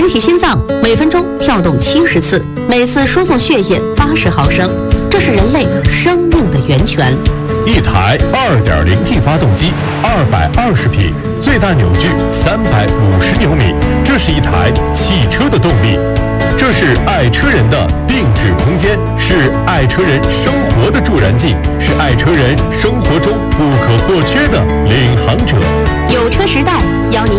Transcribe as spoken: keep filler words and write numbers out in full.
人体心脏每分钟跳动七十次，每次输送血液八十毫升，这是人类生命的源泉。 一台 二点零 T 发动机，二百二十匹，最大扭矩三百五十牛米，这是一台汽车的动力。这是爱车人的定制空间，是爱车人生活的助燃剂，是爱车人生活中不可或缺的领航者。 有车时代邀您